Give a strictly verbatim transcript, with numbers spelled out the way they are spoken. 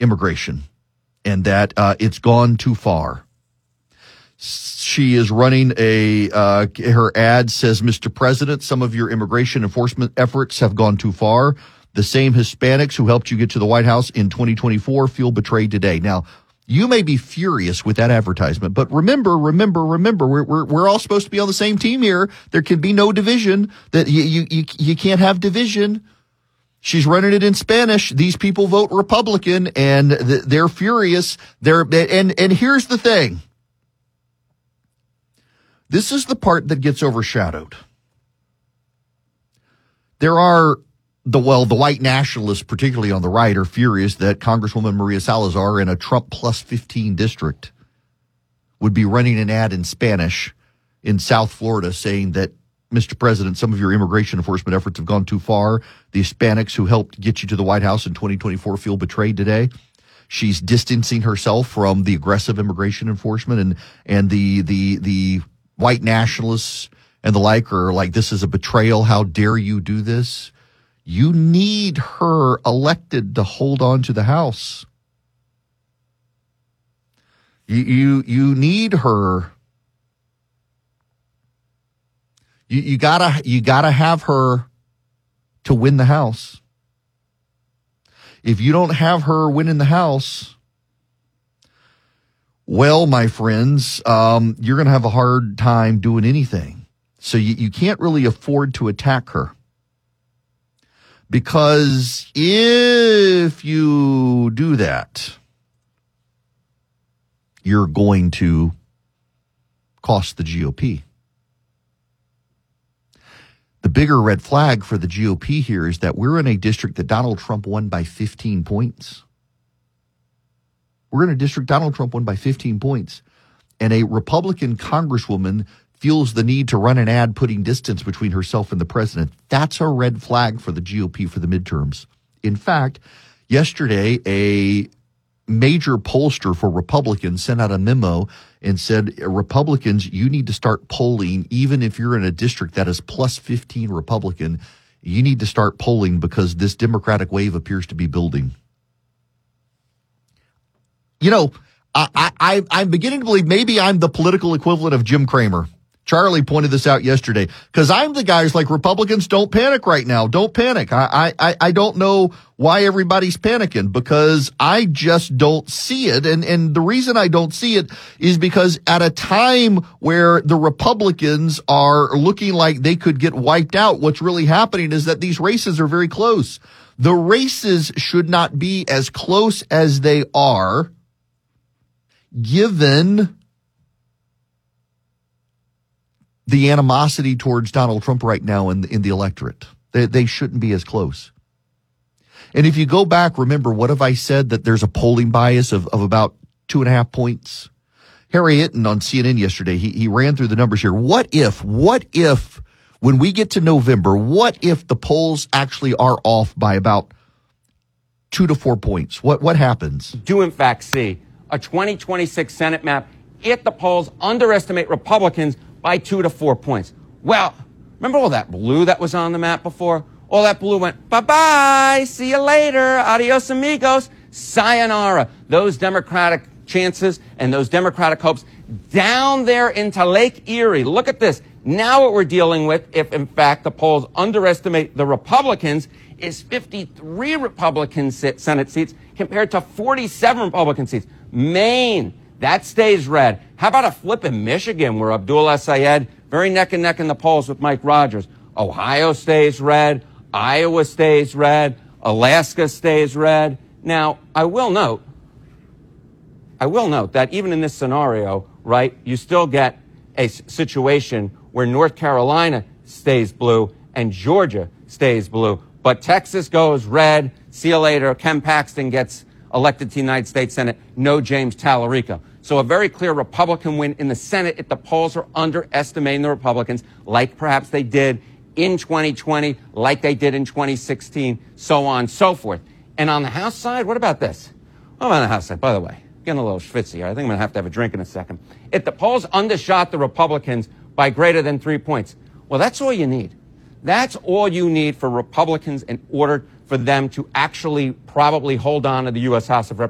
immigration and that uh, it's gone too far. She is running a, uh, her ad says, Mister President, some of your immigration enforcement efforts have gone too far. The same Hispanics who helped you get to the White House in twenty twenty-four feel betrayed today. Now, you may be furious with that advertisement, but remember, remember, remember, we're, we're, we're all supposed to be on the same team here. There can be no division. That you, you, you, you can't have division. She's running it in Spanish. These people vote Republican and they're furious. They're, and, and here's the thing. This is the part that gets overshadowed. There are the, well, the white nationalists, particularly on the right, are furious that Congresswoman Maria Salazar in a Trump plus fifteen district would be running an ad in Spanish in South Florida saying that, Mister President, some of your immigration enforcement efforts have gone too far. The Hispanics who helped get you to the White House in twenty twenty-four feel betrayed today. She's distancing herself from the aggressive immigration enforcement, and, and the, the, the white nationalists and the like are like, this is a betrayal. How dare you do this? You need her elected to hold on to the House. You, you, you need her. You, you gotta, you gotta have her to win the House. If you don't have her winning the House, well, my friends, um, you're going to have a hard time doing anything. So you, you can't really afford to attack her. Because if you do that, you're going to cost the G O P. The bigger red flag for the G O P here is that we're in a district that Donald Trump won by fifteen points. We're in a district Donald Trump won by fifteen points. And a Republican congresswoman feels the need to run an ad putting distance between herself and the president. That's a red flag for the G O P for the midterms. In fact, yesterday, a major pollster for Republicans sent out a memo and said, Republicans, you need to start polling, even if you're in a district that is plus fifteen Republican, you need to start polling because this Democratic wave appears to be building. You know, I, I, I'm beginning to believe maybe I'm the political equivalent of Jim Cramer. Charlie pointed this out yesterday because I'm the guy who's like, Republicans, don't panic right now. Don't panic. I, I, I don't know why everybody's panicking because I just don't see it. And, and the reason I don't see it is because at a time where the Republicans are looking like they could get wiped out, what's really happening is that these races are very close. The races should not be as close as they are given the animosity towards Donald Trump right now in, in the electorate. They, they shouldn't be as close. And if you go back, remember, what have I said? That there's a polling bias of, of about two and a half points. Harry Itten on C N N yesterday, he, he ran through the numbers here. What if, what if, when we get to November, what if the polls actually are off by about two to four points? What, what happens? Do in fact see a twenty twenty-six Senate map if the polls underestimate Republicans by two to four points. Well, remember all that blue that was on the map before? All that blue went, bye-bye, see you later, adios amigos, sayonara. Those Democratic chances and those Democratic hopes down there into Lake Erie. Look at this. Now what we're dealing with, if in fact the polls underestimate the Republicans, is fifty-three Republican Senate seats compared to forty-seven Republican seats. Maine, that stays red. How about a flip in Michigan where Abdul El-Sayed, very neck and neck in the polls with Mike Rogers. Ohio stays red. Iowa stays red. Alaska stays red. Now, I will note, I will note that even in this scenario, right, you still get a situation where North Carolina stays blue and Georgia stays blue. But Texas goes red. See you later. Ken Paxton gets elected to the United States Senate. No James Tallarico. So a very clear Republican win in the Senate if the polls are underestimating the Republicans, like perhaps they did in twenty twenty, like they did in twenty sixteen, so on and so forth. And on the House side, what about this? What about on the House side? By the way, getting a little schwitzy here. I think I'm going to have to have a drink in a second. If the polls undershot the Republicans by greater than three points, well, that's all you need. That's all you need for Republicans in order for them to actually probably hold on to the U S House of Representatives.